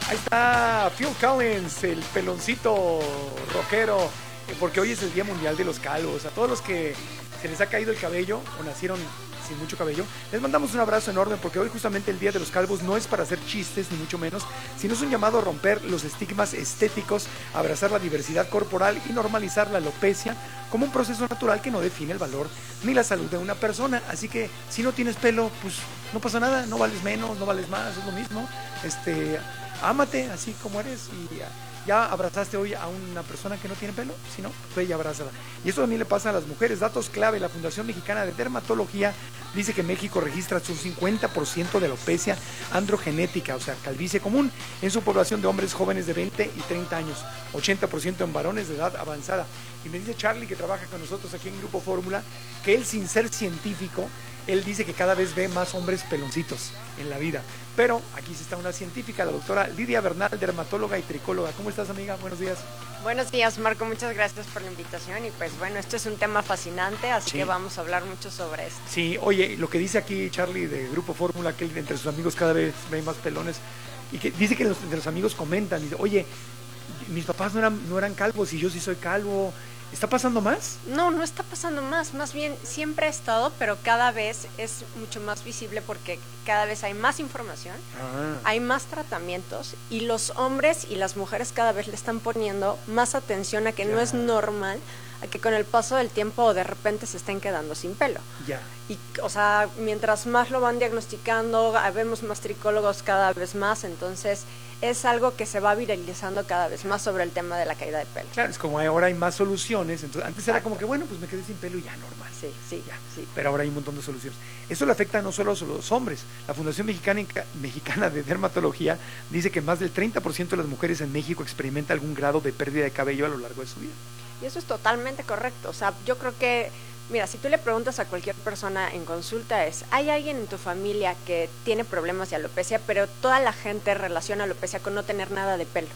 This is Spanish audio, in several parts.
Ahí está Phil Collins, el peloncito rockero, porque hoy es el Día Mundial de los Calvos. A todos los que se les ha caído el cabello o nacieron sin mucho cabello, les mandamos un abrazo enorme, porque hoy justamente el Día de los Calvos no es para hacer chistes ni mucho menos, sino es un llamado a romper los estigmas estéticos, abrazar la diversidad corporal y normalizar la alopecia como un proceso natural que no define el valor ni la salud de una persona. Así que si no tienes pelo, pues no pasa nada, no vales menos, no vales más, es lo mismo. Ámate así como eres y ya abrazaste hoy a una persona que no tiene pelo, si no, pues ella abrázala. Y eso también le pasa a las mujeres. Datos clave: la Fundación Mexicana de Dermatología dice que México registra un 50% de alopecia androgenética, o sea, calvicie común, en su población de hombres jóvenes de 20 y 30 años, 80% en varones de edad avanzada. Y me dice Charlie, que trabaja con nosotros aquí en Grupo Fórmula, que él, sin ser científico, él dice que cada vez ve más hombres peloncitos en la vida. Pero aquí está una científica, la doctora Lidia Bernal, dermatóloga y tricóloga. ¿Cómo estás, amiga? Buenos días. Buenos días, Marco. Muchas gracias por la invitación. Y pues bueno, esto es un tema fascinante, así que vamos a hablar mucho sobre esto. Sí, oye, lo que dice aquí Charlie de Grupo Fórmula, que él entre sus amigos cada vez ve más pelones, y que dice que entre los amigos comentan, dice, oye, mis papás no eran calvos y yo sí soy calvo. ¿Está pasando más? No, no está pasando más bien siempre ha estado, pero cada vez es mucho más visible porque cada vez hay más información, hay más tratamientos y los hombres y las mujeres cada vez le están poniendo más atención a que no es normal a que con el paso del tiempo de repente se estén quedando sin pelo. Y, o sea, mientras más lo van diagnosticando, vemos más tricólogos cada vez más, entonces es algo que se va viralizando cada vez más sobre el tema de la caída de pelo. Claro, es como ahora hay más soluciones, entonces antes era como que bueno, pues me quedé sin pelo y ya normal. Sí. Pero ahora hay un montón de soluciones. Eso le afecta no solo a los hombres. La Fundación Mexicana de Dermatología dice que más del 30% de las mujeres en México experimenta algún grado de pérdida de cabello a lo largo de su vida. Y eso es totalmente correcto. O sea, yo creo que, mira, si tú le preguntas a cualquier persona en consulta ¿hay alguien en tu familia que tiene problemas de alopecia? Pero toda la gente relaciona alopecia con no tener nada de pelo.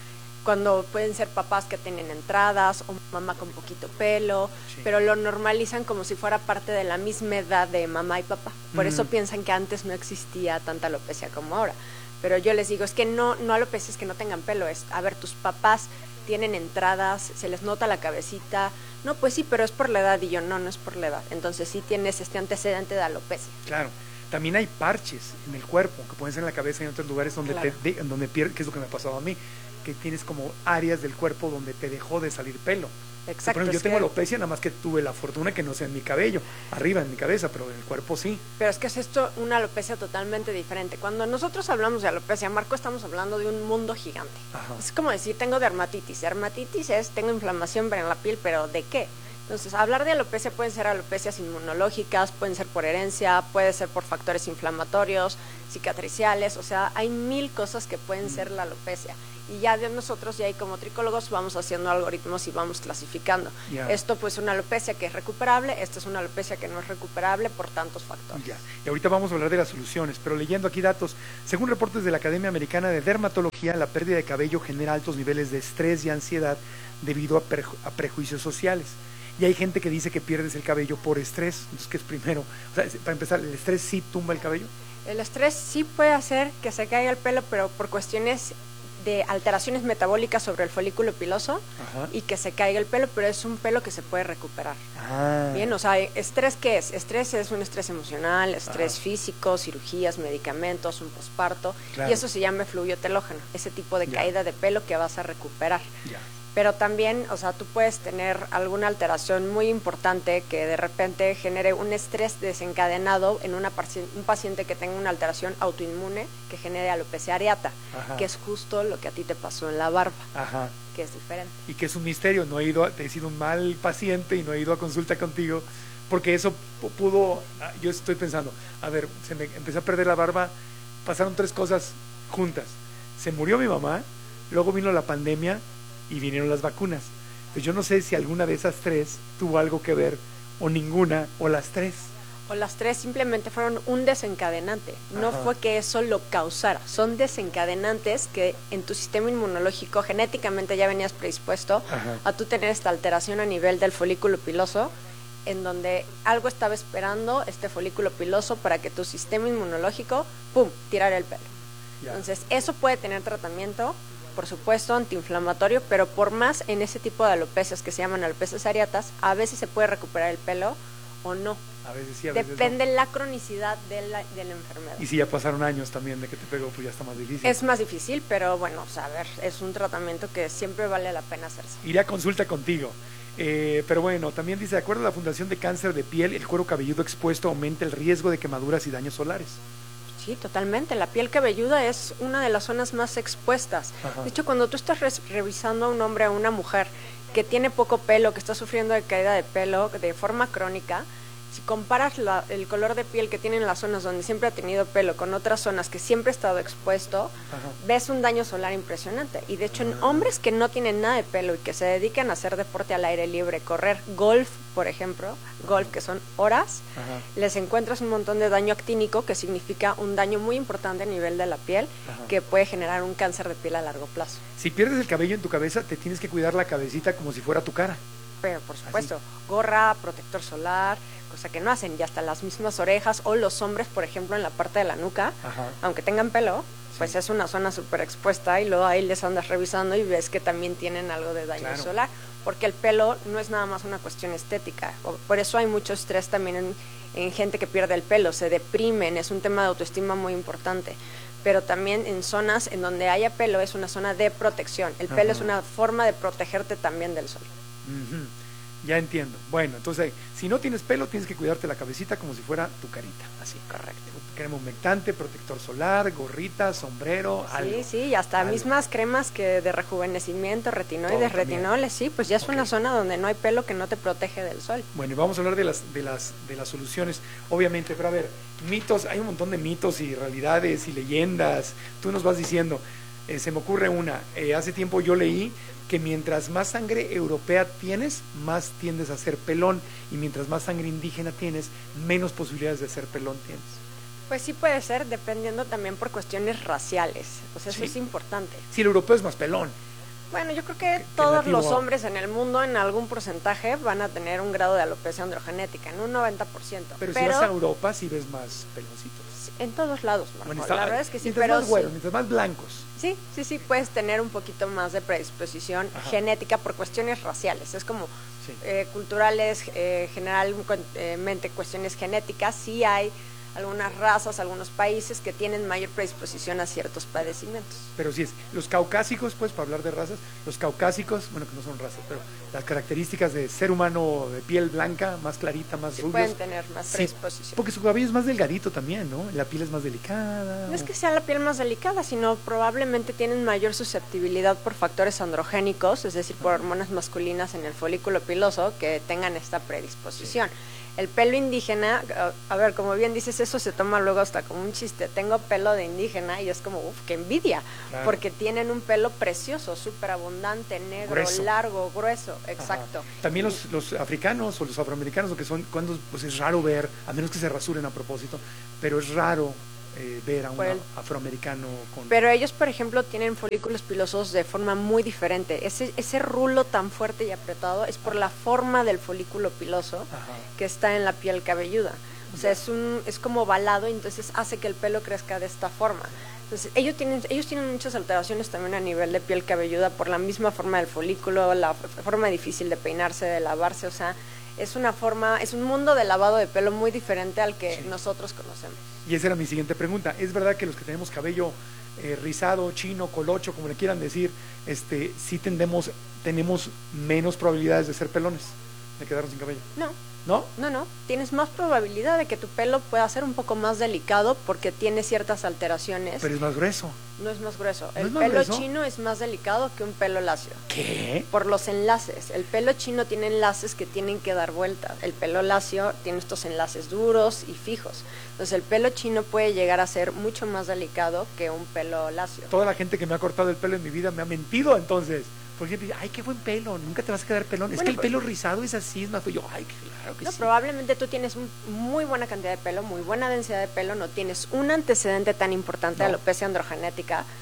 Cuando pueden ser papás que tienen entradas o mamá con poquito pelo, pero lo normalizan como si fuera parte de la misma edad de mamá y papá. Por eso piensan que antes no existía tanta alopecia como ahora. Pero yo les digo, es que no alopecia es que no tengan pelo, es, a ver, tus papás tienen entradas, se les nota la cabecita, no, pues sí, pero es por la edad, y yo, no es por la edad, entonces sí tienes este antecedente de alopecia. Claro, también hay parches en el cuerpo, que pueden ser en la cabeza y en otros lugares donde donde pierdes, que es lo que me ha pasado a mí, que tienes como áreas del cuerpo donde te dejó de salir pelo. Exacto. Por ejemplo, yo tengo alopecia, nada más que tuve la fortuna que no sea en mi cabello, arriba en mi cabeza, pero en el cuerpo sí. Pero es que es esto una alopecia totalmente diferente. Cuando nosotros hablamos de alopecia, Marco, estamos hablando de un mundo gigante. Es como decir, tengo dermatitis. Dermatitis es, tengo inflamación en la piel, pero ¿de qué? Entonces, hablar de alopecia pueden ser alopecias inmunológicas, pueden ser por herencia, puede ser por factores inflamatorios, cicatriciales, o sea, hay 1000 cosas que pueden ser la alopecia. Y ya de nosotros, ya ahí como tricólogos, vamos haciendo algoritmos y vamos clasificando. Esto pues es una alopecia que es recuperable, esta es una alopecia que no es recuperable por tantos factores. Y ahorita vamos a hablar de las soluciones, pero leyendo aquí datos, según reportes de la Academia Americana de Dermatología, la pérdida de cabello genera altos niveles de estrés y ansiedad debido a prejuicios sociales. Y hay gente que dice que pierdes el cabello por estrés. Entonces, ¿qué es primero? O sea, para empezar, ¿el estrés sí tumba el cabello? El estrés sí puede hacer que se caiga el pelo, pero por cuestiones de alteraciones metabólicas sobre el folículo piloso y que se caiga el pelo, pero es un pelo que se puede recuperar. Bien, o sea, ¿estrés qué es? Estrés es un estrés emocional, estrés físico, cirugías, medicamentos, un posparto, y eso se llama efluvio telógeno, ese tipo de caída de pelo que vas a recuperar. Pero también, o sea, tú puedes tener alguna alteración muy importante que de repente genere un estrés desencadenado en un paciente que tenga una alteración autoinmune que genere alopecia areata, que es justo lo que a ti te pasó en la barba, que es diferente. Y que es un misterio, he sido un mal paciente y no he ido a consulta contigo, porque eso pudo, yo estoy pensando, a ver, empecé a perder la barba, pasaron 3 cosas juntas, se murió mi mamá, luego vino la pandemia, y vinieron las vacunas. Pues yo no sé si alguna de esas 3 tuvo algo que ver, o ninguna, o las 3. O las 3 simplemente fueron un desencadenante. No fue que eso lo causara. Son desencadenantes que en tu sistema inmunológico genéticamente ya venías predispuesto a tú tener esta alteración a nivel del folículo piloso, en donde algo estaba esperando este folículo piloso para que tu sistema inmunológico, ¡pum!, tirara el pelo. Entonces, eso puede tener tratamiento, por supuesto, antiinflamatorio, pero por más en ese tipo de alopecias que se llaman alopecias areatas, a veces se puede recuperar el pelo o no. A veces sí, a veces depende no. la cronicidad de la enfermedad. Y si ya pasaron años también de que te pegó, pues ya está más difícil. Es más difícil, pero bueno, a ver, es un tratamiento que siempre vale la pena hacerse. Iré a consulta contigo. Pero bueno, también dice, de acuerdo a la Fundación de Cáncer de Piel, el cuero cabelludo expuesto aumenta el riesgo de quemaduras y daños solares. Sí, totalmente. La piel cabelluda es una de las zonas más expuestas. De hecho, cuando tú estás revisando a un hombre o a una mujer que tiene poco pelo, que está sufriendo de caída de pelo de forma crónica, si comparas el color de piel que tienen las zonas donde siempre ha tenido pelo con otras zonas que siempre ha estado expuesto, ves un daño solar impresionante. Y de hecho, en hombres que no tienen nada de pelo y que se dedican a hacer deporte al aire libre, correr, golf, por ejemplo, golf que son horas, les encuentras un montón de daño actínico, que significa un daño muy importante a nivel de la piel, que puede generar un cáncer de piel a largo plazo. Si pierdes el cabello en tu cabeza, te tienes que cuidar la cabecita como si fuera tu cara. Pero por supuesto, gorra, protector solar, cosa que no hacen, y hasta las mismas orejas, o los hombres, por ejemplo, en la parte de la nuca, aunque tengan pelo, pues es una zona súper expuesta, y luego ahí les andas revisando y ves que también tienen algo de daño solar, porque el pelo no es nada más una cuestión estética, por eso hay mucho estrés también en gente que pierde el pelo, se deprimen, es un tema de autoestima muy importante. Pero también en zonas en donde haya pelo es una zona de protección, el pelo es una forma de protegerte también del sol. Ya entiendo. Bueno, entonces, si no tienes pelo, tienes que cuidarte la cabecita como si fuera tu carita. Así. Correcto. Crema humectante, protector solar, gorrita, sombrero, algo. Sí, y hasta mismas cremas que de rejuvenecimiento, retinoides, retinoles, sí, pues ya es una zona donde no hay pelo que no te protege del sol. Bueno, y vamos a hablar de las soluciones, obviamente, pero a ver, mitos, hay un montón de mitos y realidades y leyendas. Tú nos vas diciendo, se me ocurre una, hace tiempo yo leí que mientras más sangre europea tienes, más tiendes a ser pelón, y mientras más sangre indígena tienes, menos posibilidades de ser pelón tienes. Pues sí puede ser, dependiendo también por cuestiones raciales, o sea, eso es importante. Sí, el europeo es más pelón. Bueno, yo creo que todos los hombres en el mundo en algún porcentaje van a tener un grado de alopecia androgenética, en un 90%. Pero si vas a Europa, sí ves más peloncitos. En todos lados, Marco. Bueno, la verdad es que sí, mientras pero más güeros, mientras más blancos. Sí, puedes tener un poquito más de predisposición genética por cuestiones raciales. Es como culturales, generalmente cuestiones genéticas. Sí hay algunas razas, algunos países que tienen mayor predisposición a ciertos padecimientos. Pero sí es, los caucásicos, pues, para hablar de razas, los caucásicos, bueno, que no son razas, pero las características de ser humano de piel blanca, más clarita, más rubios. Pueden tener más predisposición. Porque su cabello es más delgadito también, ¿no? La piel es más delicada. No es que sea la piel más delicada, sino probablemente tienen mayor susceptibilidad por factores androgénicos, es decir, por hormonas masculinas en el folículo piloso, que tengan esta predisposición. El pelo indígena, a ver, como bien dices, eso se toma luego hasta como un chiste. Tengo pelo de indígena y es como, qué envidia, porque tienen un pelo precioso, súper abundante, negro, grueso, largo, grueso, exacto. También los africanos o los afroamericanos, lo que son, cuando pues es raro ver, a menos que se rasuren a propósito, pero es raro ver a un afroamericano con... Pero ellos, por ejemplo, tienen folículos pilosos de forma muy diferente. Ese rulo tan fuerte y apretado es por la forma del folículo piloso que está en la piel cabelluda. O sea, es como ovalado, y entonces hace que el pelo crezca de esta forma. Entonces, ellos tienen muchas alteraciones también a nivel de piel cabelluda por la misma forma del folículo, la forma difícil de peinarse, de lavarse, o sea, es un mundo de lavado de pelo muy diferente al que nosotros conocemos. Y esa era mi siguiente pregunta. ¿Es verdad que los que tenemos cabello rizado, chino, colocho, como le quieran decir, sí tenemos menos probabilidades de ser pelones, de quedarnos sin cabello? No, tienes más probabilidad de que tu pelo pueda ser un poco más delicado porque tiene ciertas alteraciones. Pero es más grueso. No es más grueso. El pelo chino es más delicado que un pelo lacio. ¿Qué? Por los enlaces. El pelo chino tiene enlaces que tienen que dar vuelta. El pelo lacio tiene estos enlaces duros y fijos. Entonces el pelo chino puede llegar a ser mucho más delicado que un pelo lacio. Toda la gente que me ha cortado el pelo en mi vida me ha mentido entonces. Porque siempre dice, ay, qué buen pelo, nunca te vas a quedar pelón. Bueno, es que el pelo rizado es así, es más feo. Yo, ay, claro que sí. Probablemente tú tienes muy buena cantidad de pelo, muy buena densidad de pelo, no tienes un antecedente tan importante de alopecia androgenética,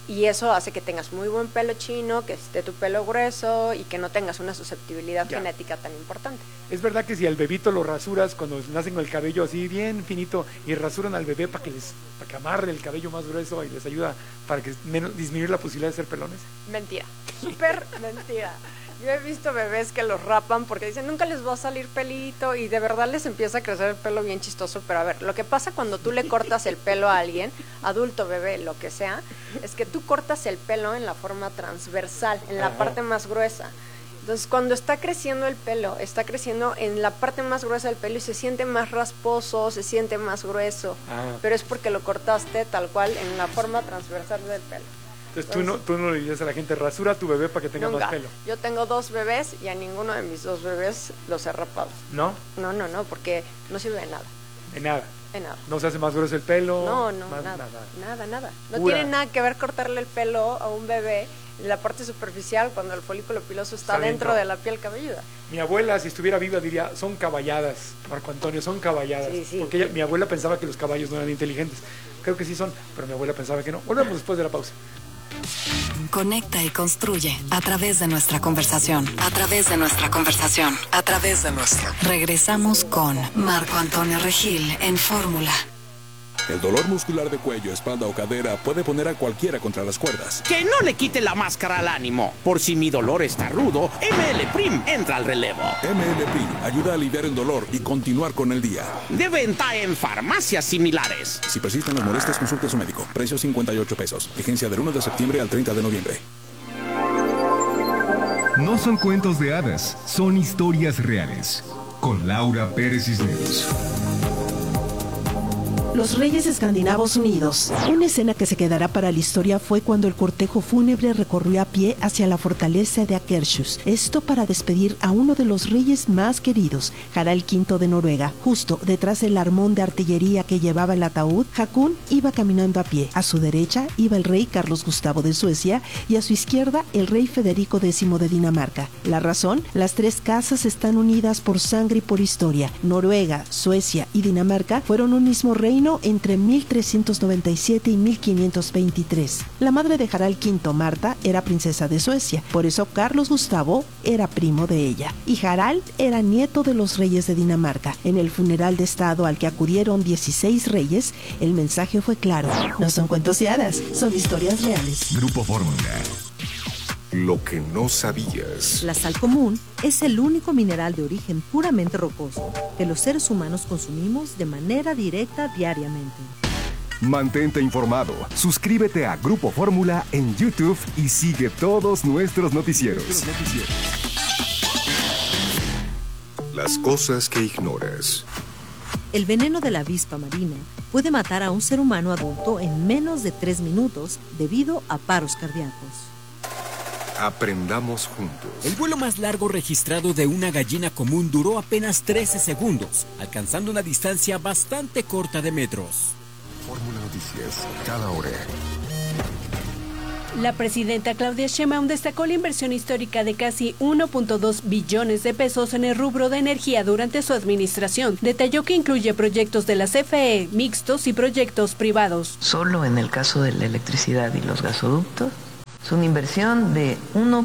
Y eso hace que tengas muy buen pelo chino, que esté tu pelo grueso y que no tengas una susceptibilidad genética tan importante. Es verdad que si al bebito lo rasuras cuando nacen con el cabello así bien finito y rasuran al bebé para que amarre el cabello más grueso y les ayuda para que disminuir la posibilidad de ser pelones. Mentira, súper mentira. Yo he visto bebés que los rapan porque dicen nunca les va a salir pelito y de verdad les empieza a crecer el pelo bien chistoso. Pero a ver, lo que pasa cuando tú le cortas el pelo a alguien, adulto, bebé, lo que sea, es que tú cortas el pelo en la forma transversal, en la parte más gruesa. Entonces cuando está creciendo el pelo, está creciendo en la parte más gruesa del pelo y se siente más rasposo, se siente más grueso, pero es porque lo cortaste tal cual en la forma transversal del pelo. Entonces tú no le dices a la gente, rasura a tu bebé para que tenga más pelo. Yo tengo 2 bebés y a ninguno de mis 2 bebés los he rapado. ¿No? No, porque no sirve de nada. ¿De nada? De nada. ¿No se hace más grueso el pelo? No, nada. No tiene nada que ver cortarle el pelo a un bebé en la parte superficial cuando el folículo piloso está dentro de la piel cabelluda. Mi abuela, si estuviera viva, diría, son caballadas, Marco Antonio, son caballadas. Sí. Porque mi abuela pensaba que los caballos no eran inteligentes. Creo que sí son, pero mi abuela pensaba que no. Volvemos después de la pausa. Conecta y construye a través de nuestra conversación. A través de nuestra conversación. A través de nuestra. Regresamos con Marco Antonio Regil en Fórmula. El dolor muscular de cuello, espalda o cadera puede poner a cualquiera contra las cuerdas. Que no le quite la máscara al ánimo. Por si mi dolor está rudo, ML Prim entra al relevo. ML Prim ayuda a aliviar el dolor y continuar con el día. De venta en farmacias similares. Si persisten las molestias, consulte a su médico. Precio $58. Vigencia del 1 de septiembre al 30 de noviembre. No son cuentos de hadas, son historias reales. Con Laura Pérez Cisneros. Los Reyes Escandinavos Unidos. Una escena que se quedará para la historia fue cuando el cortejo fúnebre recorrió a pie hacia la fortaleza de Akershus. Esto para despedir a uno de los reyes más queridos, Harald V de Noruega. Justo detrás del armón de artillería que llevaba el ataúd, Hakon iba caminando a pie. A su derecha iba el rey Carlos Gustavo de Suecia y a su izquierda el rey Federico X de Dinamarca. La razón, las 3 casas están unidas por sangre y por historia. Noruega, Suecia y Dinamarca fueron un mismo reino entre 1397 y 1523. La madre de Harald V, Marta, era princesa de Suecia, por eso Carlos Gustavo era primo de ella, y Harald era nieto de los reyes de Dinamarca. En el funeral de estado al que acudieron 16 reyes, el mensaje fue claro: no son cuentos de hadas, son historias reales. Grupo Fórmula. Lo que no sabías. La sal común es el único mineral de origen puramente rocoso que los seres humanos consumimos de manera directa diariamente. Mantente informado. Suscríbete a Grupo Fórmula en YouTube y sigue todos nuestros noticieros. Las cosas que ignoras. El veneno de la avispa marina puede matar a un ser humano adulto en menos de 3 minutos debido a paros cardíacos. Aprendamos juntos. El vuelo más largo registrado de una gallina común duró apenas 13 segundos, alcanzando una distancia bastante corta de metros. Fórmula Noticias, cada hora. La presidenta Claudia Sheinbaum destacó la inversión histórica de casi 1.2 billones de pesos en el rubro de energía durante su administración. Detalló que incluye proyectos de la CFE, mixtos y proyectos privados. Solo en el caso de la electricidad y los gasoductos, es una inversión de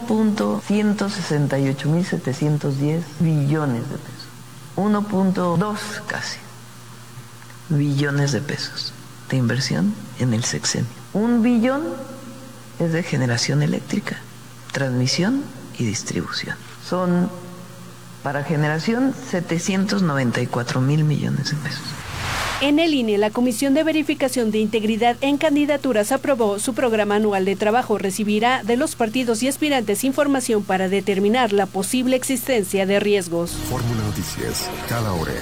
1.168.710 billones de pesos. 1.2 casi billones de pesos de inversión en el sexenio. 1 billón es de generación eléctrica, transmisión y distribución. Son para generación 794.000 millones de pesos. En el INE, la Comisión de Verificación de Integridad en Candidaturas aprobó su programa anual de trabajo. Recibirá de los partidos y aspirantes información para determinar la posible existencia de riesgos. Fórmula Noticias, cada hora.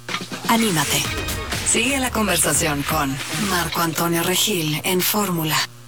Anímate. Sigue la conversación con Marco Antonio Regil en Fórmula.